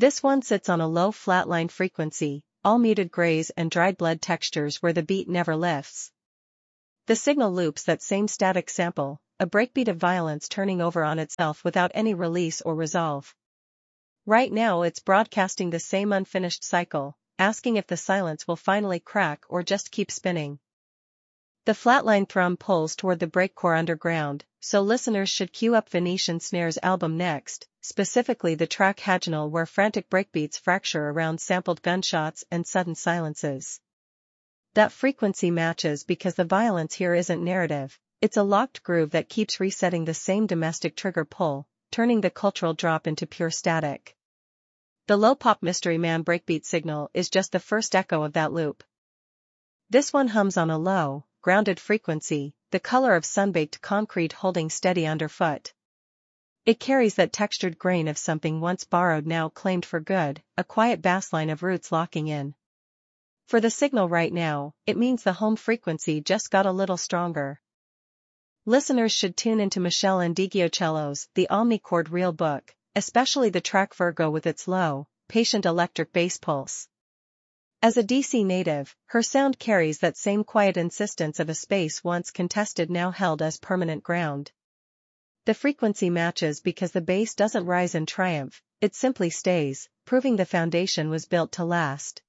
This one sits on a low flatline frequency, all muted grays and dried blood textures where the beat never lifts. The signal loops that same static sample, a breakbeat of violence turning over on itself without any release or resolve. Right now it's broadcasting the same unfinished cycle, asking if the silence will finally crack or just keep spinning. The flatline thrum pulls toward the breakcore underground, so listeners should cue up Venetian Snare's album next, specifically the track Haginal, where frantic breakbeats fracture around sampled gunshots and sudden silences. That frequency matches because the violence here isn't narrative, it's a locked groove that keeps resetting the same domestic trigger pull, turning the cultural drop into pure static. The low pop Mystery Man breakbeat signal is just the first echo of that loop. This one hums on a low, grounded frequency, the color of sun-baked concrete holding steady underfoot. It carries that textured grain of something once borrowed now claimed for good, a quiet bassline of roots locking in. For the signal right now, it means the home frequency just got a little stronger. Listeners should tune into Michele Ndegeocello's The Omnichord Real Book, especially the track Virgo with its low, patient electric bass pulse. As a DC native, her sound carries that same quiet insistence of a space once contested now held as permanent ground. The frequency matches because the bass doesn't rise in triumph, it simply stays, proving the foundation was built to last.